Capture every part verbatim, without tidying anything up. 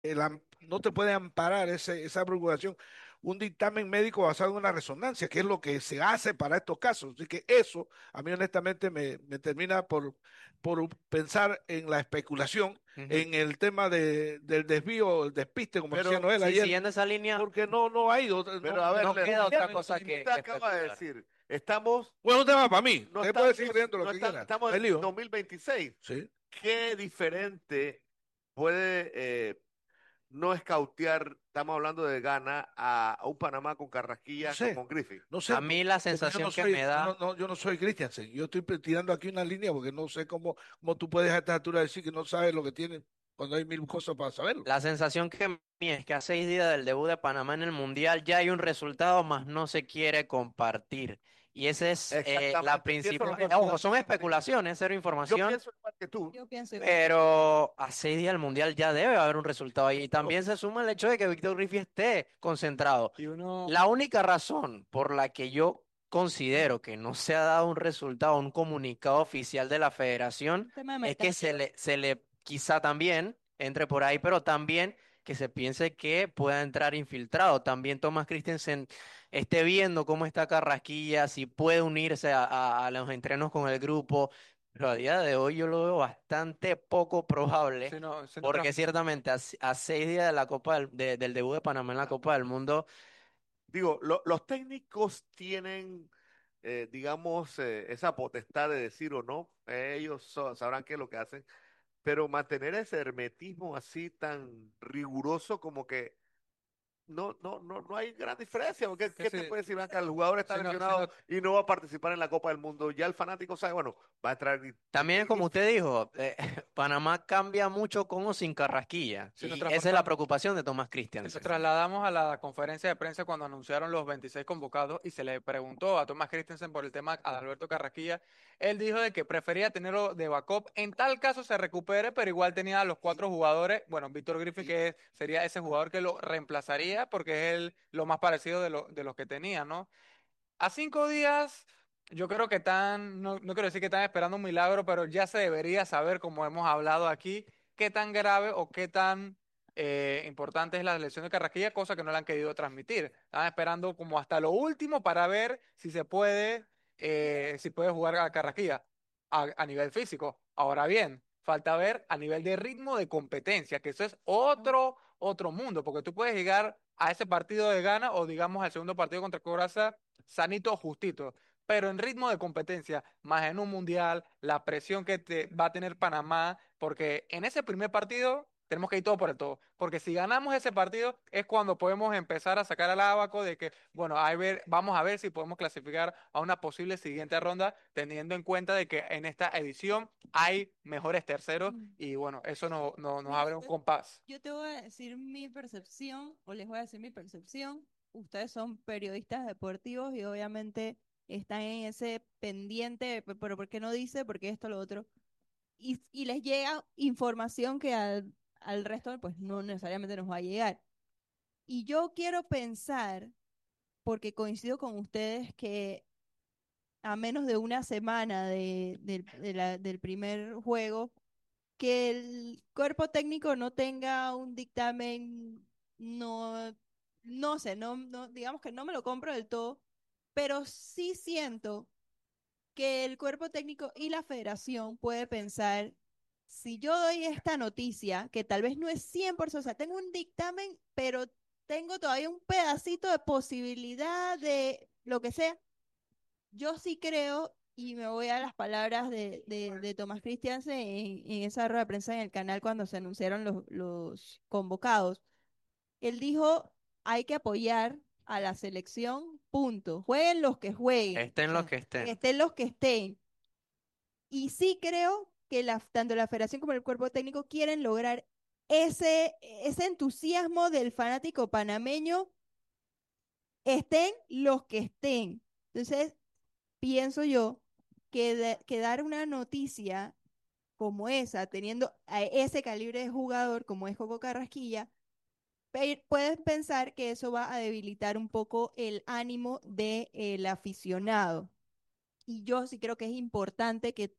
el am- no te puede amparar ese, esa preocupación un dictamen médico basado en una resonancia, que es lo que se hace para estos casos. Así que eso, a mí honestamente, me, me termina por, por pensar en la especulación, Ujú. en el tema de, del desvío, el despiste, como decía Pero, Noel Sí, ayer, siguiendo esa línea, porque no, no hay otra, pero no, a ver, no le- queda otra Lerdo, cosa usted que, que acaba de especular. decir, estamos, bueno, un tema para mí. no Usted puede seguir estamos, viendo lo no que está- quiera. estamos No hay en lío. dos mil veintiséis. Sí. ¿Qué diferente puede eh, no escautear, estamos hablando de Ghana, a, a un Panamá con No Carrasquilla que sé, con Griffith? no A sé, mí po- la porque yo no sensación que me soy, yo no, da, no, yo no soy Christiansen. Yo estoy pe- tirando aquí una línea porque no sé cómo, cómo tú puedes a esta altura decir que no sabes lo que tiene cuando hay mil cosas para saberlo. la sensación que me da es que a seis días del debut de Panamá en el Mundial ya hay un resultado, más no se quiere compartir. Y esa es eh, la Exactamente, pienso lo principal. mismo. Ojo, son especulaciones, cero Yo información. pienso igual que tú. Yo pienso igual. Pero a seis días del Mundial ya debe haber un resultado ahí. Y también se suma el hecho de que Víctor Griffith esté concentrado. Y uno, La única razón por la que yo considero que no se ha dado un resultado, un comunicado oficial de la federación, Un tema de es que mercado. se le, se le quizá también entre por ahí, pero también que se piense que pueda entrar infiltrado. También Thomas Christensen esté viendo cómo está Carrasquilla, si puede unirse a, a a los entrenos con el grupo. Pero a día de hoy yo lo veo bastante poco probable, sino, sino porque tras- ciertamente a, s- a seis días de la Copa del, de- del debut de Panamá en la Copa del Mundo, Digo, lo- los técnicos tienen, eh, digamos, eh, esa potestad de decir o no. Eh, ellos so- sabrán qué es lo que hacen. Pero mantener ese hermetismo así tan riguroso como que no, no, no, no hay gran diferencia. Porque, que ¿qué te sí, puede decir, Blanca? El jugador está sino, lesionado sino y no va a participar en la Copa del Mundo. Ya el fanático sabe, bueno, va a entrar Gri- también como Griffith. usted dijo, eh, Panamá cambia mucho con o sin Carrasquilla, si nos y esa es la transportamos. preocupación de Thomas Si nos Christiansen. trasladamos a la conferencia de prensa cuando anunciaron los veintiséis convocados y se le preguntó a Tomás Christensen por el tema a Alberto Carrasquilla, él dijo de que prefería tenerlo de backup. En tal caso se recupere, pero igual tenía a los cuatro jugadores. Bueno, Víctor Griffith, que es- sería ese jugador que lo reemplazaría porque es el, lo más parecido de, lo- de los que tenía, ¿no? A cinco días, yo creo que están, no, no quiero decir que están esperando un milagro, pero ya se debería saber, como hemos hablado aquí, qué tan grave o qué tan eh, importante es la lesión de Carrasquilla, cosa que no le han querido transmitir. Están esperando como hasta lo último para ver si se puede, eh, si puede jugar a Carrasquilla a, a nivel físico. Ahora bien, falta ver a nivel de ritmo de competencia, que eso es otro, otro mundo, porque tú puedes llegar a ese partido de gana o digamos al segundo partido contra Corazza sanito, justito. Pero en ritmo de competencia, más en un mundial, la presión que te va a tener Panamá, porque en ese primer partido tenemos que ir todo por el todo. Porque si ganamos ese partido es cuando podemos empezar a sacar al abaco de que, bueno, a ver, vamos a ver si podemos clasificar a una posible siguiente ronda, teniendo en cuenta de que en esta edición hay mejores terceros Mm. y bueno, eso no, no- nos Mira, abre un yo, compás. yo te voy a decir mi percepción, o les voy a decir mi percepción. Ustedes son periodistas deportivos y obviamente están en ese pendiente, pe- pero ¿por qué no dice? Porque esto, lo otro. Y, y les llega información que al, al resto, pues no necesariamente nos va a llegar. Y yo quiero pensar, porque coincido con ustedes, que a menos de una semana de, del de la- del primer juego, que el cuerpo técnico no tenga un dictamen, no, no sé, no, no, digamos que no me lo compro del todo, pero sí siento que el cuerpo técnico y la federación puede pensar, si yo doy esta noticia, que tal vez no es cien por ciento, o sea, tengo un dictamen, pero tengo todavía un pedacito de posibilidad de lo que sea, yo sí creo, y me voy a las palabras de, de, de Tomás Christiansen en, en esa rueda de prensa en el canal cuando se anunciaron los, los convocados. Él dijo, hay que apoyar a la selección, punto. Jueguen los que jueguen, o Estén los sea, que estén. estén los que estén. Y sí creo que la, tanto la federación como el cuerpo técnico quieren lograr ese, ese entusiasmo del fanático panameño, estén los que estén. Entonces, pienso yo que, de- que dar una noticia como esa, teniendo a ese calibre de jugador como es Coco Carrasquilla, pe- puedes pensar que eso va a debilitar un poco el ánimo del aficionado. Y yo sí creo que es importante que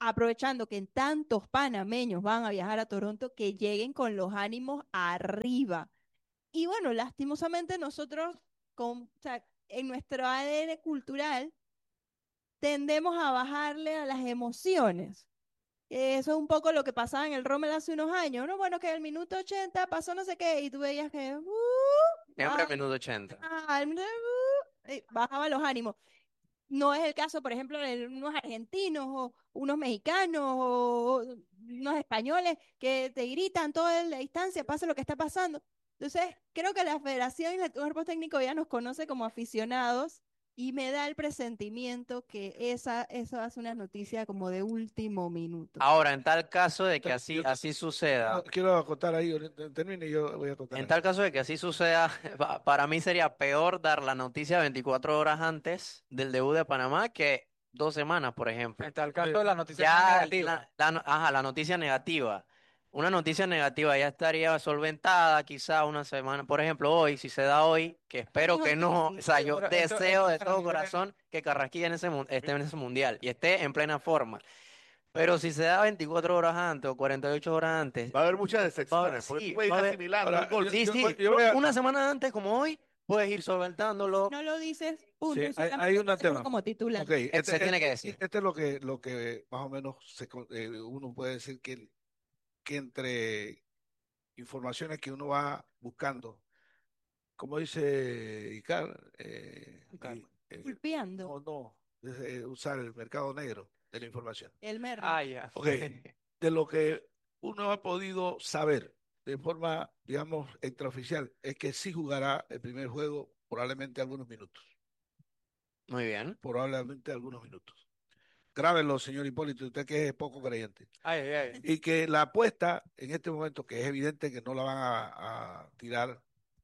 aprovechando que tantos panameños van a viajar a Toronto, que lleguen con los ánimos arriba. Y bueno, lastimosamente nosotros, con, o sea, en nuestro A D N cultural, tendemos a bajarle a las emociones. Eso es un poco lo que pasaba en el Rommel hace unos años, ¿no? Bueno, que el minuto ochenta pasó no sé qué, y tú veías que uh, Siempre ah, minuto ochenta. ah, el minuto, uh, eh, bajaba los ánimos. No es el caso, por ejemplo, de unos argentinos o unos mexicanos o unos españoles que te gritan toda la distancia, pasa lo que está pasando. Entonces, creo que la federación y el cuerpo técnico ya nos conoce como aficionados y me da el presentimiento que esa, eso hace una noticia como de último minuto. Ahora, en tal caso de que Yo así, te- así suceda, no, quiero acotar ahí, ahorita termine y yo voy a acotar en ahí. tal caso de que así suceda, pa- para mí sería peor dar la noticia veinticuatro horas antes del debut de Panamá que dos semanas, por ejemplo. En tal caso, la noticia más Ya negativa. la, la no- ajá, la noticia negativa. Una noticia negativa ya estaría solventada quizá una semana. Por ejemplo, hoy, si se da hoy, que espero que no, o sea, yo Pero esto, deseo esto de es a todo nivel, corazón que Carrasquilla en ese, mun- esté en ese mundial y esté en plena forma. Pero si se da veinticuatro horas antes o cuarenta y ocho horas antes, Va a haber muchas va a haber- decepciones, porque tú sí, puedes va a ir haber, asimilando el Ahora, yo, golpe. sí, yo sí, voy yo voy a, una semana antes como hoy, puedes ir solventándolo. No lo dices, sí, punto, hay, solamente hay un lo decimos tema. como titular. Ok, Eh, Se este, tiene que este, decir. este es lo que, lo que más o menos se con- eh, uno puede decir que, que entre informaciones que uno va buscando, como dice Icar, eh, y, Calma. eh, Pulpeando no, no, es, eh, usar el mercado negro de la información. el merlo. Ah, ya. Ok, de lo que uno ha podido saber de forma, digamos, extraoficial, es que sí jugará el primer juego probablemente algunos minutos, Muy bien. probablemente algunos minutos. Grábenlo, señor Hipólito, usted que es poco creyente. Ay, ay, ay. Y que la apuesta en este momento, que es evidente que no la van a, a tirar,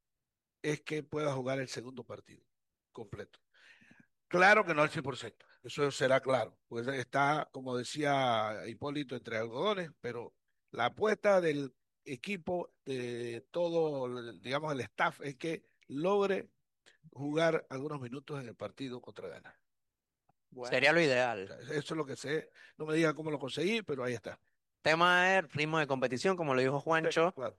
es que pueda jugar el segundo partido completo. Claro que no al cien por ciento, eso será claro, pues está, como decía Hipólito, entre algodones, pero la apuesta del equipo, de todo, digamos, el staff, es que logre jugar algunos minutos en el partido contra Ghana. Bueno. Sería lo O ideal. sea, eso es lo que sé, no me digan cómo lo conseguí, pero ahí está. Tema es ritmo de competición, como lo dijo Sí, Juancho. claro.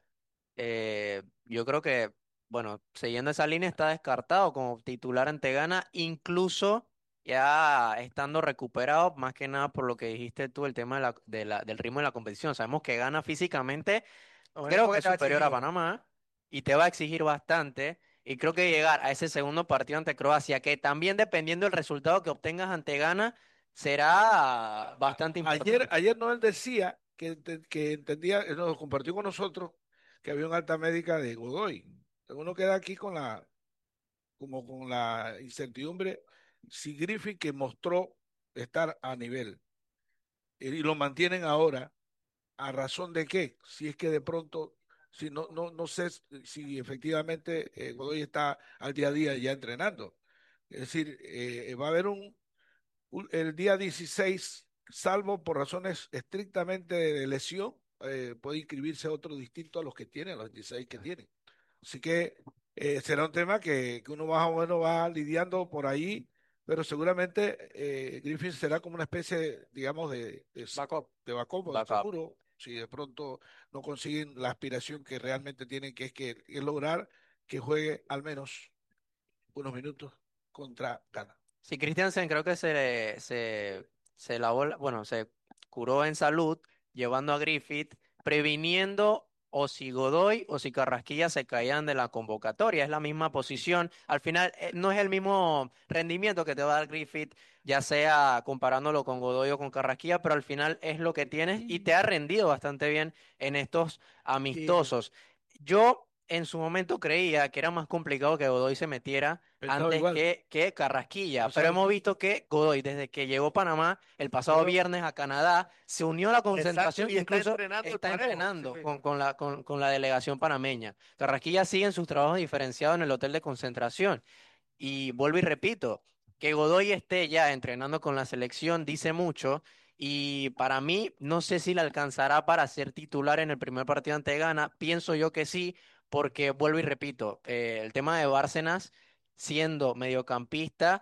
Eh, yo creo que, bueno, siguiendo esa línea, está descartado como titular ante Ghana, incluso ya estando recuperado, más que nada por lo que dijiste tú, el tema de la, de la- del ritmo de la competición. Sabemos que Ghana físicamente Un creo equipo que que es te va a superior a exigir. Panamá y te va a exigir bastante. Y creo que llegar a ese segundo partido ante Croacia, que también dependiendo del resultado que obtengas ante Ghana, será bastante Ayer, importante. ayer Noel decía que, ente- que entendía, eh, nos compartió con nosotros que había un alta médica de Godoy. Uno queda aquí con la, como con la incertidumbre si Griffith, que mostró estar a nivel, eh, y lo mantienen ahora, ¿a razón de qué? Si es que de pronto, si no, no, no sé si efectivamente eh, Godoy está al día a día ya entrenando. Es decir, eh, va a haber un, un- el día dieciséis, salvo por razones estrictamente de lesión, eh, puede inscribirse otro distinto a los que tiene, a los dieciséis que tiene. Así que eh, será un tema que, que uno más o menos va lidiando por ahí, pero seguramente eh, Griffin será como una especie, digamos, de, de, s- Backup. de backup o de Backup. seguro, si de pronto no consiguen la aspiración que realmente tienen, que es que es lograr que juegue al menos unos minutos contra Ghana. Sí, Christiansen creo que se, se, se lavó, la- bueno, se curó en salud, llevando a Griffith, previniendo o si Godoy o si Carrasquilla se caían de la convocatoria. Es la misma posición. Al final, eh, no es el mismo rendimiento que te va a dar Griffith, ya sea comparándolo con Godoy o con Carrasquilla, pero al final es lo que tienes y te ha rendido bastante bien en estos Sí, pues, amistosos. Yo en su momento creía que era más complicado que Godoy se metiera pensaba antes igual, que, que Carrasquilla. Pero pensaba hemos igual. visto que Godoy, desde que llegó a Panamá el pasado Pero viernes a Canadá, se unió a la Exacto, concentración y e está incluso entrenando el está parejo. entrenando Sí. con, con la, con, con la delegación panameña. Carrasquilla sigue en sus trabajos diferenciados en el hotel de concentración. Y vuelvo y repito, que Godoy esté ya entrenando con la selección dice mucho. Y para mí, no sé si le alcanzará para ser titular en el primer partido ante Ghana. Pienso yo que sí, porque vuelvo y repito, eh, el tema de Bárcenas siendo mediocampista,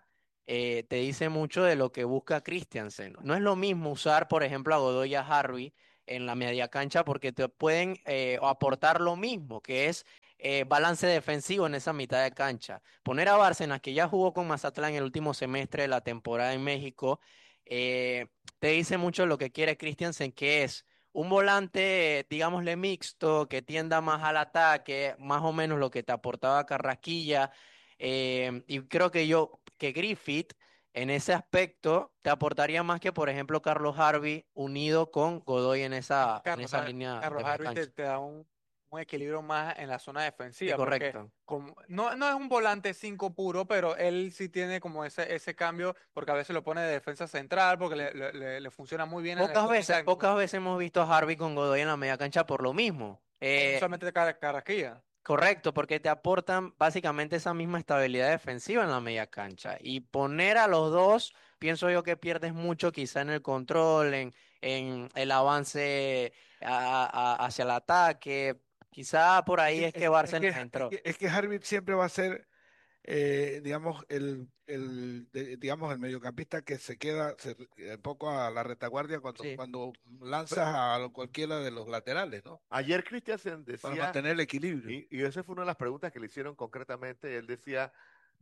eh, te dice mucho de lo que busca Christiansen. No es lo mismo usar, por ejemplo, a Godoy y a Harvey en la media cancha porque te pueden eh, aportar lo mismo, que es eh, balance defensivo en esa mitad de cancha. Poner a Bárcenas, que ya jugó con Mazatlán el último semestre de la temporada en México, eh, te dice mucho lo que quiere Christiansen, que es un volante, digámosle, mixto, que tienda más al ataque, más o menos lo que te aportaba Carrasquilla. Eh, y creo que yo, que Griffith, en ese aspecto, te aportaría más que, por ejemplo, Carlos Harvey unido con Godoy en esa, en Carlos, esa Har- línea Carlos de media Harvey te, cancha. te da un, un equilibrio más en la zona Sí, defensiva, porque correcto. como, no, no es un volante cinco puro, pero él sí tiene como ese, ese cambio, porque a veces lo pone de defensa central, porque le, le- le- le funciona muy bien en la Pocas veces, esquinita, pocas veces hemos visto a Harvey con Godoy en la media cancha por lo mismo. no Eh, solamente de Car- Carrasquilla. Correcto, porque te aportan básicamente esa misma estabilidad defensiva en la media cancha. Y poner a los dos, pienso yo que pierdes mucho quizá en el control, en, en el avance a- a- hacia el ataque. Quizá por Es ahí que, es que es, es que, Bárcenas es entró. que, es que Harvey siempre va a ser, eh, digamos, el, el, de- digamos, el mediocampista que se queda se- eh, un poco a la retaguardia cuando, Sí, cuando Pe- lanzas a lo- cualquiera de los laterales, ¿no? Ayer Christiansen Para decía, mantener el equilibrio. y, y esa fue una de las preguntas que le hicieron concretamente, él decía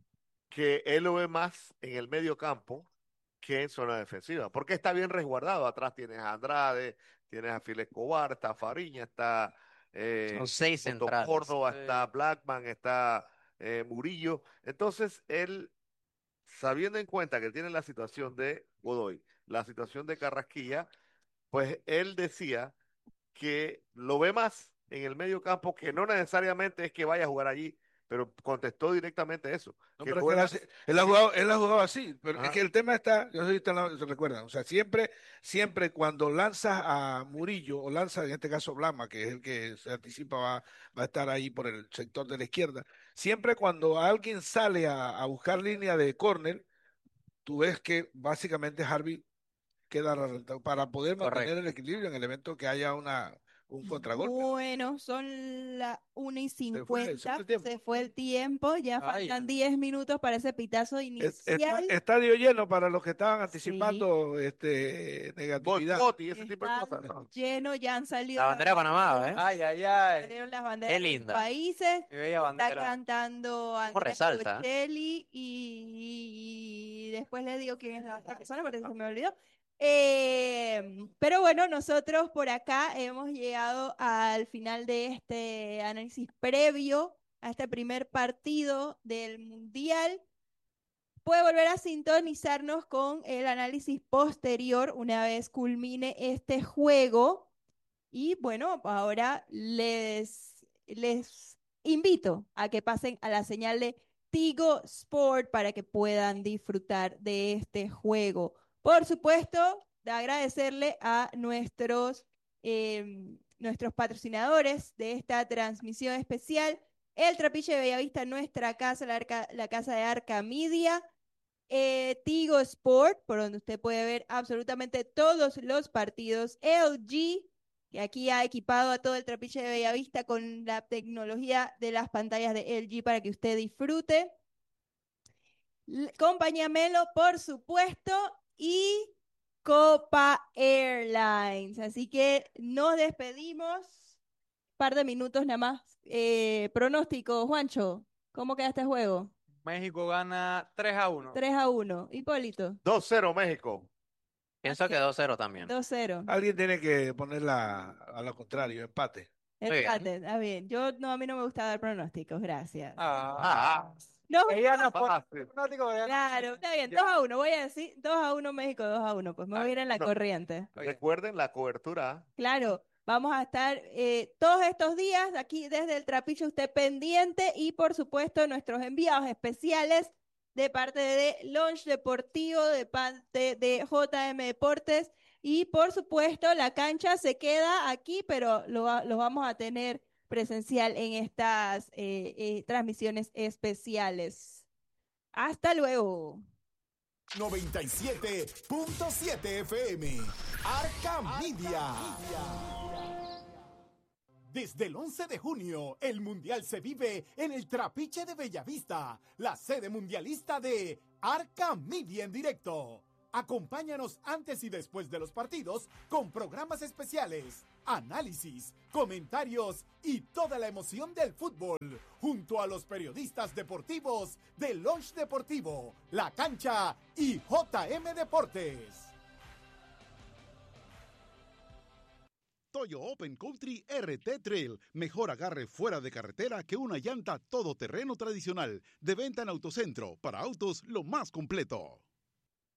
que él lo ve más en el medio campo que en zona defensiva, porque está bien resguardado. Atrás tienes a Andrade, tienes a Fil Escobar, está Fariña, está son eh, seis Otto centrales. Córdoba, está Sí. Blackman, está eh, Murillo. Entonces, él, sabiendo en cuenta que tiene la situación de Godoy, la situación de Carrasquilla, pues él decía que lo ve más en el medio campo, que no necesariamente es que vaya a jugar allí, pero contestó directamente eso, No, que pero es que él, juega. hace- él ha jugado, él ha jugado así, pero es Ajá. que el tema está, yo no sé si ustedes lo- se recuerdan, o sea, siempre, siempre cuando lanzas a Murillo o lanzas en este caso Blama, que es el que se anticipa va, va a estar ahí por el sector de la izquierda, siempre cuando alguien sale a, a buscar línea de córner, tú ves que básicamente Harvey queda reventado para poder mantener Correcto. el equilibrio en el evento que haya una, un contragolpe. Bueno, son las una y Se fue, se fue cincuenta, el tiempo. se fue el tiempo, ya Ay, faltan diez minutos para ese pitazo Es- está- inicial. estadio lleno para los que estaban Sí, anticipando este, negatividad. Boicot y ese tipo de están cosas, ¿no? llenos, ya han salido La las bandera de Panamá, ¿eh? banderas, ay, ay, ay. salieron las Qué banderas de los linda. países. Qué bella Está bandera. cantando ¿Cómo Andrea resalta? Bocelli y, y después les digo quién es la otra persona porque se me olvidó. Eh, pero bueno, nosotros por acá hemos llegado al final de este análisis previo a este primer partido del Mundial. Puede volver a sintonizarnos con el análisis posterior una vez culmine este juego. Y bueno, ahora les, les invito a que pasen a la señal de Tigo Sport para que puedan disfrutar de este juego. Por supuesto, de agradecerle a nuestros, eh, nuestros patrocinadores de esta transmisión especial, el Trapiche de Bellavista, nuestra casa, la, Arca- la casa de Arca Media, eh, Tigo Sport, por donde usted puede ver absolutamente todos los partidos, L G, que aquí ha equipado a todo el Trapiche de Bellavista con la tecnología de las pantallas de L G para que usted disfrute. L- Compañía Melo, por supuesto, y Copa Airlines. Así que nos despedimos. Par de minutos nada más. Eh, pronóstico, Juancho, ¿cómo queda este juego? México gana tres a uno. tres a uno. Hipólito, dos cero México. Pienso que dos cero también. dos cero. Alguien tiene que ponerla a lo contrario, empate. Muy bien. Empate, está bien. Yo no, a mí no me gusta dar pronósticos, gracias. Ah, No, ella no pone Fácil. pronóstico, ella- claro, está bien, Ya. dos a uno, voy a decir dos a uno México, dos a uno, pues me voy a ir en la No, corriente. Oye. recuerden la cobertura. Claro, vamos a estar eh, todos estos días aquí desde el Trapiche, usted pendiente y por supuesto nuestros enviados especiales de parte de Launch Deportivo, de parte de J M Deportes y por supuesto la cancha se queda aquí, pero lo, va- lo vamos a tener presencial en estas eh, eh, transmisiones especiales. Hasta luego. noventa y siete punto siete F M. Arca Media. Desde el once de junio, el Mundial se vive en el Trapiche de Bellavista, la sede mundialista de Arca Media en directo. Acompáñanos antes y después de los partidos con programas especiales, análisis, comentarios y toda la emoción del fútbol, junto a los periodistas deportivos de Lunch Deportivo, La Cancha y J M Deportes. Toyo Open Country R T Trail. Mejor agarre fuera de carretera que una llanta todoterreno tradicional. De venta en Autocentro. Para autos, lo más completo.